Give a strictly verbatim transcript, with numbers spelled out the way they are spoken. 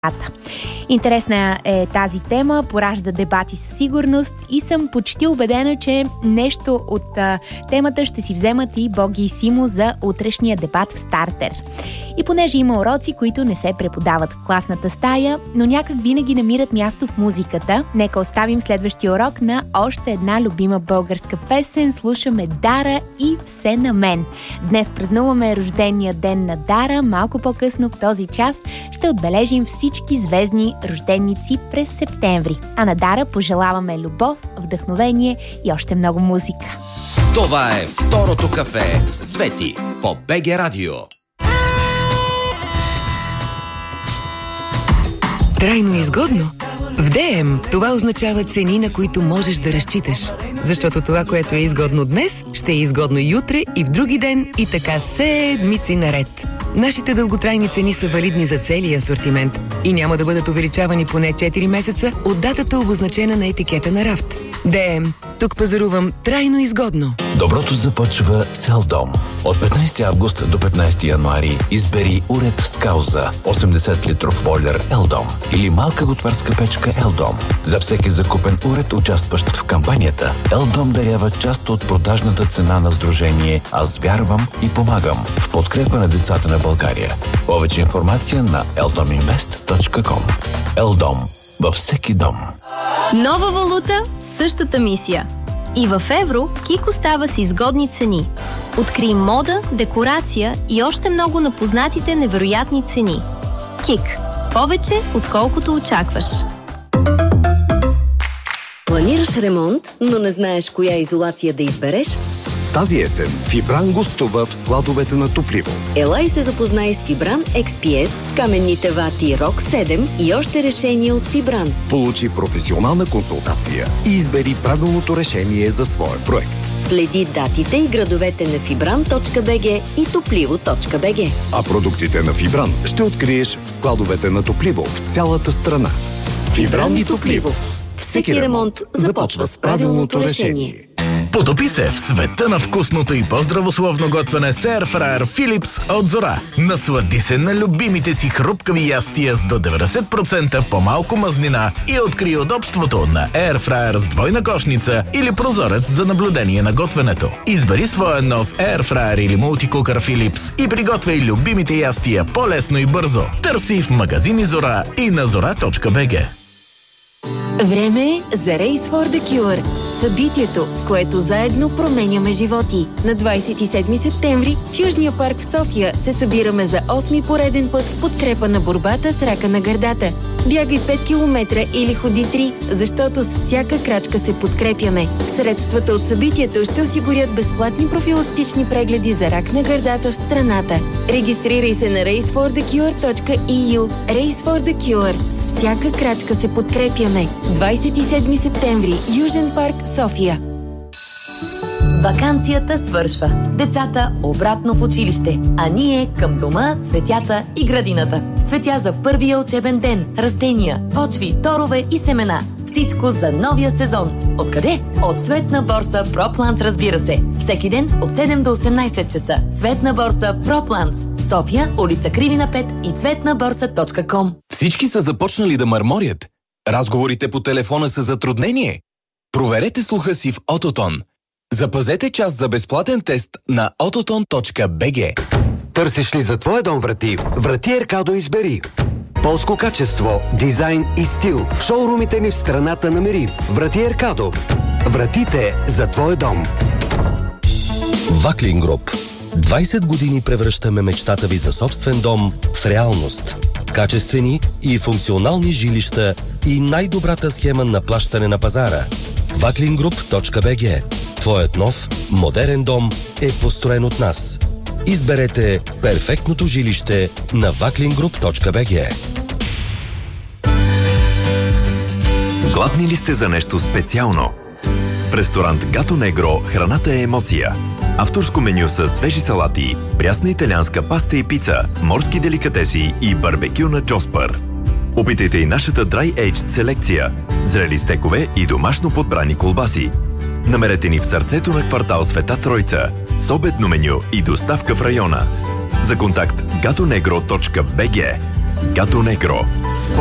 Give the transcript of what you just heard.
Интересна е тази тема, поражда дебати със сигурност и съм почти убедена, че нещо от а, темата ще си вземат и Боги и Симо за утрешния дебат в Стартер. И понеже има уроци, които не се преподават в класната стая, но някак винаги намират място в музиката, нека оставим следващия урок на още една любима българска песен. Слушаме Дара и Все на мен. Днес празнуваме рождения ден на Дара. Малко по-късно в този час ще отбележим всички звездни рожденици през септември. А на Дара пожелаваме любов, вдъхновение и още много музика. Това е второто кафе с Цвети по БГ Радио. Трайно изгодно? В Д М това означава цени, на които можеш да разчиташ. Защото това, което е изгодно днес, ще е изгодно и утре, и в други ден, и така седмици наред. Нашите дълготрайни цени са валидни за целия асортимент и няма да бъдат увеличавани поне четири месеца от датата, обозначена на етикета на рафт. Д М. Тук пазарувам трайно изгодно. Доброто започва с Елдом. От петнайсети август до петнайсети януари избери уред с кауза осемдесет литров бойлер Елдом или малка готварска печка Елдом. За всеки закупен уред, участващ в кампанията, Елдом дарява част от продажната цена на сдружение Аз вярвам и помагам в подкрепа на децата на България. Повече информация на елдом инвест точка ком. Елдом. Във всеки дом. Нова валута, същата мисия. И в евро Кик остава с изгодни цени. Открий мода, декорация и още много на познатите невероятни цени. Кик. Повече, отколкото очакваш. Планираш ремонт, но не знаеш коя изолация да избереш? Тази есен Фибран гостува в складовете на Топливо. Елай се запознай с Фибран Екс Пи Ес, каменните вати Рок седем и още решения от Фибран. Получи професионална консултация и избери правилното решение за своя проект. Следи датите и градовете на фибран точка би джи и топливо точка би джи. А продуктите на Фибран ще откриеш в складовете на Топливо в цялата страна. Фибран и Топливо. Всеки ремонт започва с правилното решение. Потопи се в света на вкусното и по-здравословно готвене с Airfryer Philips от Зора. Наслади се на любимите си хрупкави ястия с до деветдесет процента по-малко мазнина и откри удобството на Airfryer с двойна кошница или прозорец за наблюдение на готвенето. Избери своя нов Airfryer или мултикукър Philips и приготвяй любимите ястия по-лесно и бързо. Търси в магазини Зора и на зора точка би джи. Време е за Race for the Cure. Събитието, с което заедно променяме животи. На двайсет и седми септември в Южния парк в София се събираме за осми пореден път в подкрепа на борбата с рака на гърдата. Бягай пет километра или ходи три, защото с всяка крачка се подкрепяме. Средствата от събитието ще осигурят безплатни профилактични прегледи за рак на гърдата в страната. Регистрирай се на рейс фор да кюр точка и ю. Race for the Cure. С всяка крачка се подкрепяме. двайсет и седми септември, Южен парк, София. Ваканцията свършва. Децата обратно в училище, а ние към дома, цветята и градината. Цветя за първия учебен ден, растения, почви, торове и семена. Всичко за новия сезон. Откъде? От Цветна борса ProPlants, разбира се. Всеки ден от седем до осемнайсет часа. Цветна борса ProPlants. София, улица Кривина пет и цветна борса точка ком. Всички са започнали да мърморят. Разговорите по телефона са затруднение. Проверете слуха си в Ототон. Запазете час за безплатен тест на ототон точка би джи. Търсиш ли за твоя дом врати? Врати Еркадо избери. Полско качество, дизайн и стил. В шоурумите ми в страната намери. Врати Еркадо. Вратите за твоя дом. Ваклин Груп. двайсет години превръщаме мечтата ви за собствен дом в реалност. Качествени и функционални жилища и най-добрата схема на плащане на пазара. ваклин груп точка би джи. Твоят нов, модерен дом е построен от нас. Изберете перфектното жилище на ваклин груп точка би джи. Гладни ли сте за нещо специално? В ресторант Гато Негро храната е емоция. Авторско меню с свежи салати, прясна италианска паста и пица, морски деликатеси и барбекю на Джоспър. Опитайте и нашата Dry Aged селекция, зрели стекове и домашно подбрани колбаси. Намерете ни в сърцето на квартал Света Тройца, с обедно меню и доставка в района. За контакт гато негро точка би джи. Гато Негро.